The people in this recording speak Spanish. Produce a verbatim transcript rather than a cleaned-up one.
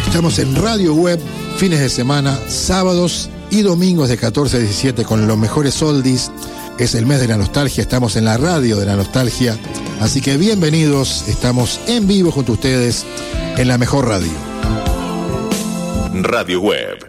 Estamos en Radio Web, fines de semana, sábados y domingos de catorce a diecisiete con los mejores oldies. Es el mes de la nostalgia, estamos en la radio de la nostalgia. Así que bienvenidos, estamos en vivo junto a ustedes en la mejor radio. Radio Web.